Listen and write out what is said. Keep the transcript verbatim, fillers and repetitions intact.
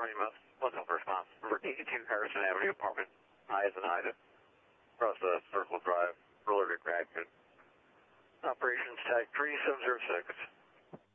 Weymouth, one help response. Number eighty-two Harrison Avenue, apartment, I as in Ida, across the Circle Drive, Ruler to Grad. Operations tag three seven zero six.